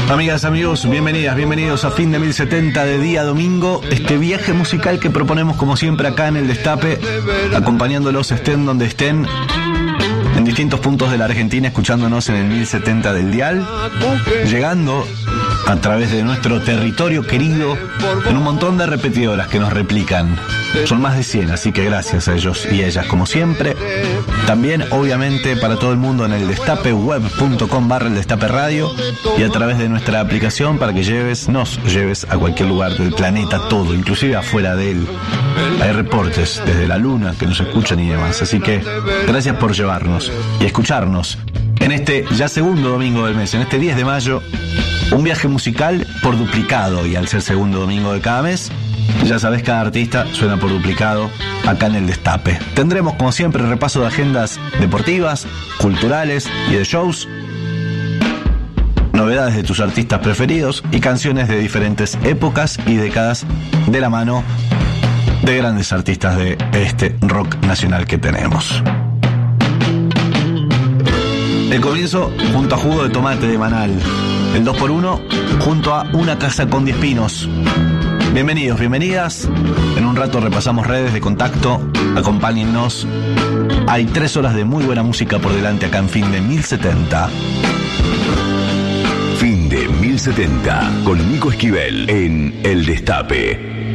Amigas, amigos, bienvenidos a Fin de 1070 de día domingo. Este viaje musical que proponemos como siempre acá en el Destape, acompañándolos estén donde estén, en distintos puntos de la Argentina, escuchándonos en el 1070 del dial, llegando a través de nuestro territorio querido en un montón de repetidoras que nos replican. Son más de 100, así que gracias a ellos y ellas como siempre. También, obviamente, para todo el mundo en el destapeweb.com/el Destape Radio y a través de nuestra aplicación para que nos lleves a cualquier lugar del planeta, todo, inclusive afuera de él. Hay reportes desde la luna que nos escuchan y demás, así que gracias por llevarnos y escucharnos en este ya segundo domingo del mes, en este 10 de mayo, un viaje musical por duplicado, y al ser segundo domingo de cada mes, ya sabes, cada artista suena por duplicado acá en el Destape. Tendremos como siempre repaso de agendas deportivas, culturales y de shows, novedades de tus artistas preferidos y canciones de diferentes épocas y décadas de la mano de grandes artistas de este rock nacional que tenemos. El comienzo junto a Jugo de Tomate de Manal, el 2x1 junto a Una Casa con 10 Pinos. Bienvenidos, bienvenidas. En un rato repasamos redes de contacto. Acompáñennos. Hay 3 horas de muy buena música por delante acá en Fin de 1070. Fin de 1070 con Nico Esquivel en El Destape.